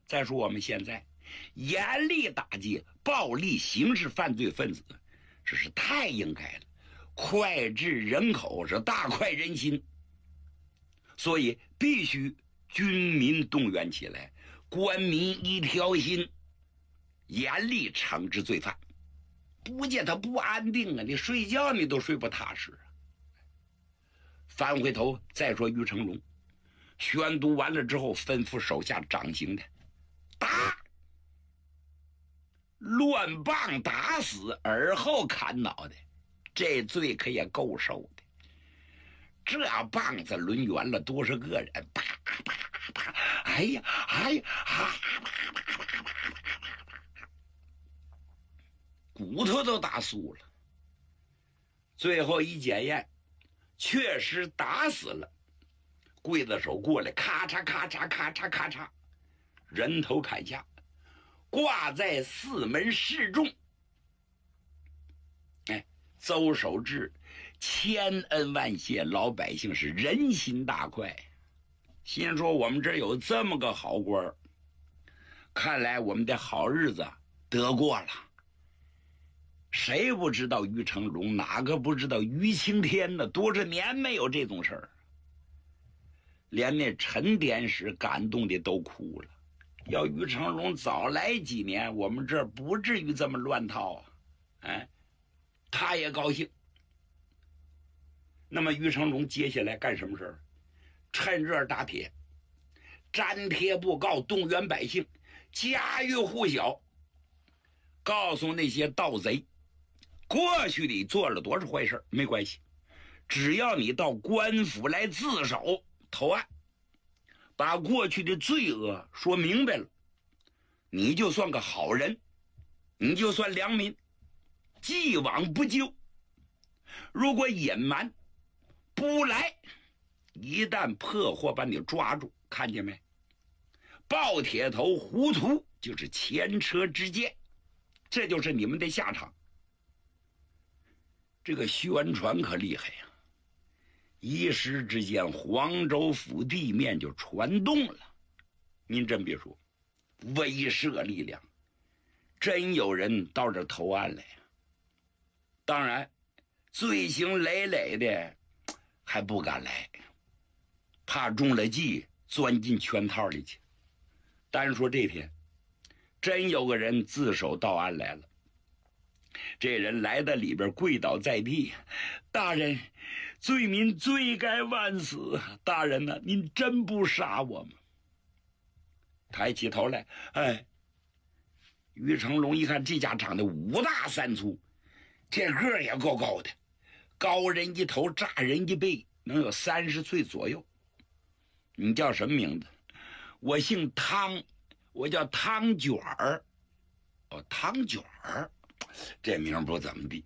再说我们现在严厉打击暴力刑事犯罪分子，这是太应该了，脍炙人口，是大快人心。所以必须军民动员起来，官民一条心，严厉惩治罪犯。不见他不安定啊，你睡觉你都睡不踏实啊。翻回头再说于成龙，宣读完了之后，吩咐手下掌刑的打，乱棒打死，而后砍脑袋，这罪可也够受的。这棒子抡圆了多少个人，啪啪啪，哎呀哎呀，骨头都打酥了。最后一检验，确实打死了。刽子手过来，咔嚓咔嚓咔嚓咔嚓，人头砍下，挂在四门示众。哎，邹守志千恩万谢，老百姓是人心大快，心说我们这儿有这么个好官，看来我们的好日子得过了。谁不知道于成龙，哪个不知道于青天呢？多少年没有这种事儿，连那陈典史感动的都哭了。要于成龙早来几年，我们这儿不至于这么乱套啊！哎，他也高兴。那么于成龙接下来干什么事儿？趁热打铁，粘贴布告，动员百姓，家喻户晓，告诉那些盗贼，过去你做了多少坏事没关系，只要你到官府来自首投案，把过去的罪恶说明白了，你就算个好人，你就算良民，既往不咎。如果隐瞒不来，一旦破获把你抓住，看见没？抱铁头糊涂就是前车之鉴，这就是你们的下场。这个宣传可厉害呀，一时之间黄州府地面就传动了。您真别说，威慑力量，真有人到这投案来呀。当然罪行累累的还不敢来，怕中了计钻进圈套里去。单说这天真有个人自首到案来了，这人来到里边跪倒在地，大人，罪民罪该万死，大人呢，您真不杀我吗？抬起头来，哎，于成龙一看这家长得五大三粗，这个儿也够高的，高人一头，炸人一背，能有30岁左右。你叫什么名字？我姓汤，我叫汤卷儿。哦，汤卷儿，这名不怎么地。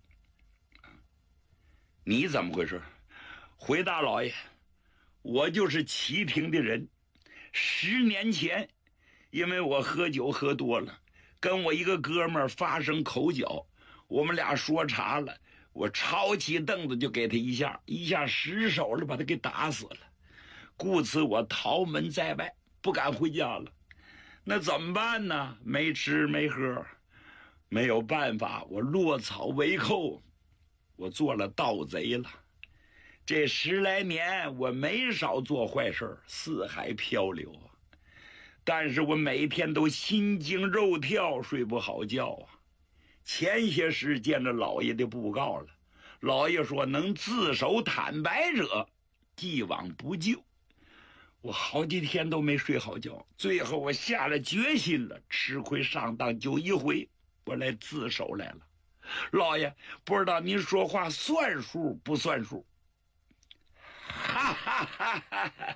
你怎么回事？回大老爷，我就是齐亭的人。10年前，因为我喝酒喝多了，跟我一个哥们儿发生口角，我们俩说茶了，我抄起凳子就给他一下失手了，把他给打死了。故此我逃门在外，不敢回家了。那怎么办呢？没吃没喝，没有办法，我落草为寇，我做了盗贼了。这10来年我没少做坏事，四海漂流啊，但是我每天都心惊肉跳，睡不好觉啊。前些时见着老爷的布告了，老爷说能自首坦白者既往不咎。我好几天都没睡好觉，最后我下了决心了，吃亏上当就一回，我来自首来了。老爷，不知道您说话算数不算数？哈哈哈哈哈！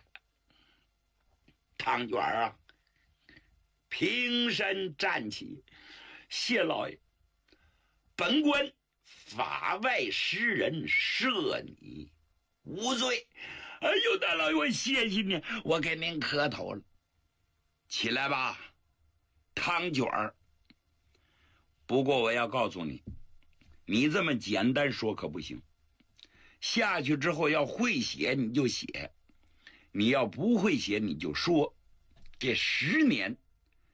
汤卷啊，平身站起，谢老爷，本官法外施人，赦你无罪。哎呦，大老爷，我谢谢你，我给您磕头了。起来吧，汤卷儿。不过我要告诉你，你这么简单说可不行。下去之后要会写你就写，你要不会写你就说。这10年